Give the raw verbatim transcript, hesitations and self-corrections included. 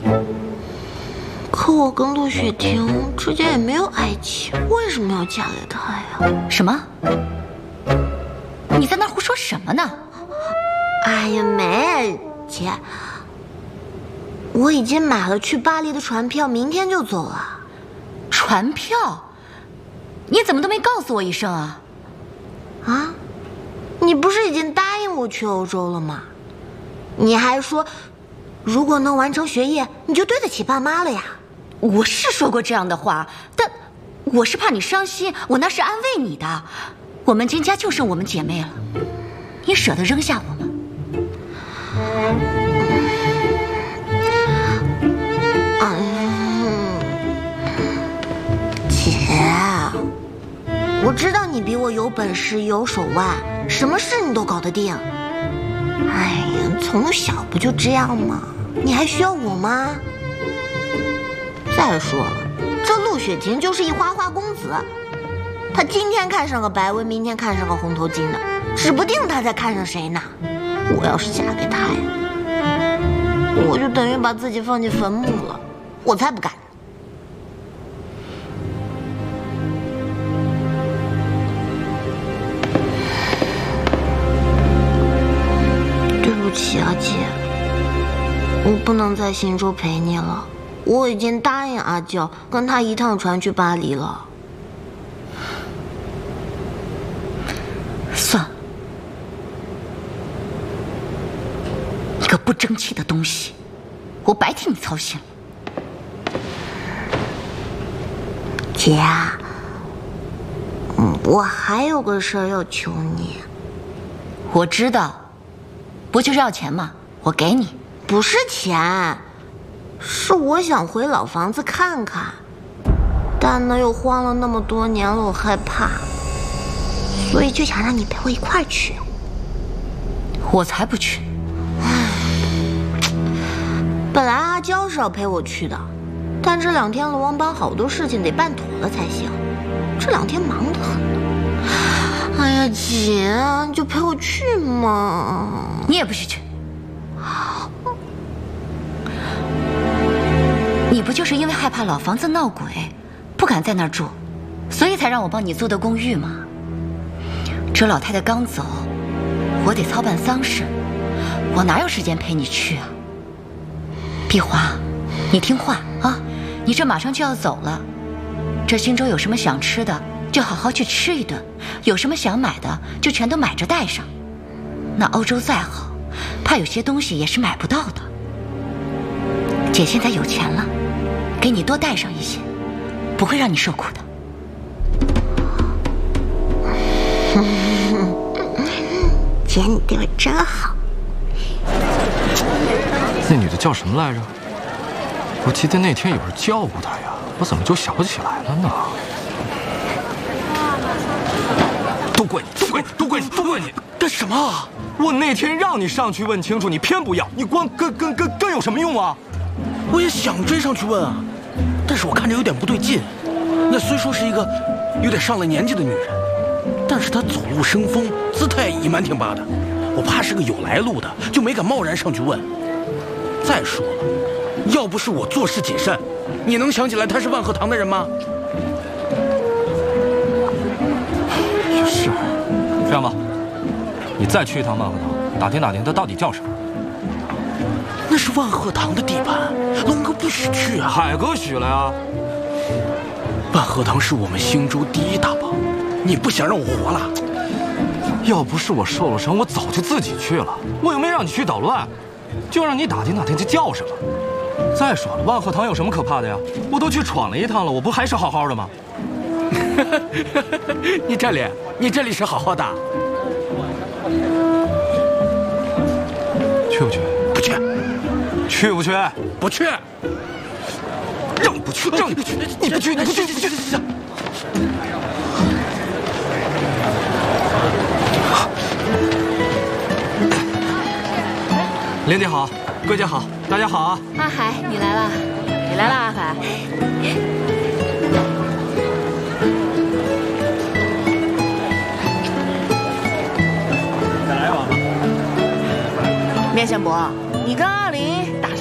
可我跟陆雪婷之间也没有爱情，为什么要嫁给他呀？ 什么？你在那胡说什么呢？ 哎呀，没，姐，我已经买了去巴黎的船票，明天就走了。 船票？你怎么都没告诉我一声啊？ 啊？你不是已经答应我去欧洲了吗？你还说，如果能完成学业，你就对得起爸妈了呀。 我是说过这样的话，但我是怕你伤心，我那是安慰你的。我们金家就剩我们姐妹了，你舍得扔下我吗？ 嗯，姐，我知道你比我有本事、有手腕，什么事你都搞得定。哎呀，从小不就这样吗？你还需要我吗？再说了，这陆雪婷就是一花花公子，她今天看上个白薇，明天看上个红头巾的，指不定她在看上谁呢。我要是嫁给他呀，我就等于把自己放进坟墓了，我才不干。对不起啊，姐，我不能在新州陪你了。我已经答应阿娇跟他一趟船去巴黎了。 算了，你个不争气的东西，我白替你操心了。 姐啊，嗯，我还有个事儿要求你。 我知道，不就是要钱吗？我给你。 不是钱，是我想回老房子看看，但呢又荒了那么多年了，我害怕，所以就想让你陪我一块儿去。 我才不去。 本来阿娇是要陪我去的，但这两天龙王帮好多事情得办妥了才行，这两天忙得很。哎呀，姐，你就陪我去嘛。 你也不许去。你不就是因为害怕老房子闹鬼，不敢在那儿住，所以才让我帮你租的公寓吗？这老太太刚走，我得操办丧事，我哪有时间陪你去啊？碧华，你听话啊！你这马上就要走了，这新州有什么想吃的，就好好去吃一顿；有什么想买的，就全都买着带上。那欧洲再好，怕有些东西也是买不到的。姐现在有钱了，给你多带上一些，不会让你受苦的。 姐，你对我真好。 那女的叫什么来着？我记得那天有人叫过她呀，我怎么就想不起来了呢？都怪你，都怪你，都怪你，都怪你！ 干什么？ 我那天让你上去问清楚，你偏不要，你光跟跟跟跟有什么用啊？ 我也想追上去问啊，但是我看着有点不对劲。那虽说是一个有点上了年纪的女人，但是她走路生风，姿态也蛮挺拔的，我怕是个有来路的，就没敢贸然上去问。再说了，要不是我做事谨慎，你能想起来她是万鹤堂的人吗？ 也是。这样吧，你再去一趟万鹤堂，打听打听她到底叫什么。 那是万鹤堂的地盘，龙哥不许去啊！ 海哥许了呀。 万鹤堂是我们兴州第一大帮，你不想让我活了？ 要不是我受了伤，我早就自己去了。我又没让你去捣乱，就让你打听打听这叫什么。再说了，万鹤堂有什么可怕的呀？我都去闯了一趟了，我不还是好好的吗？ 你这里，你这里是好好的。 去不去？ 不去。 去不去？ 不去。 让你不去，让你不去，你不去，你不去，你不去。莲姐好，桂姐好，大家好啊！ 阿海，你来了，你来了，阿海。 再来一碗吧。面线伯，你跟阿林打